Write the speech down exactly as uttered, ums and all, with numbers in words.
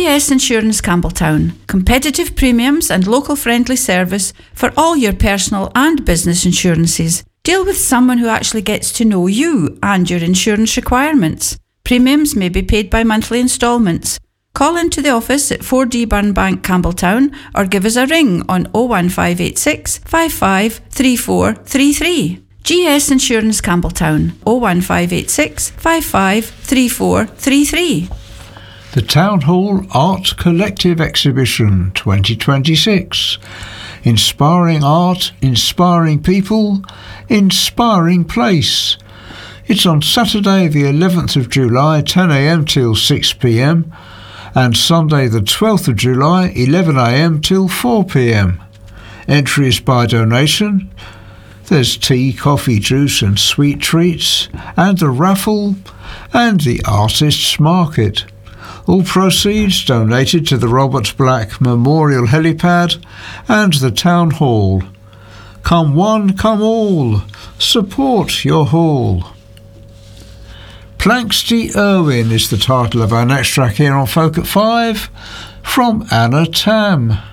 G S Insurance Campbelltown. Competitive premiums and local friendly service for all your personal and business insurances. Deal with someone who actually gets to know you and your insurance requirements. Premiums may be paid by monthly instalments. Call into the office at four D Burnbank, Campbelltown, or give us a ring on oh one five eight six, five five three four three three. G S Insurance Campbelltown, oh one five eight six, five five three four three three. The Town Hall Art Collective Exhibition twenty twenty-six. Inspiring art, inspiring people, inspiring place. It's on Saturday the eleventh of July, ten a m till six p m, and Sunday the twelfth of July, eleven a m till four p m. Entry is by donation. There's tea, coffee, juice and sweet treats, and the raffle, and the artists' market. All proceeds donated to the Robert Black Memorial Helipad and the Town Hall. Come one, come all. Support your hall. Planxty Irwin is the title of our next track here on Folk at Five, from Anna Tam.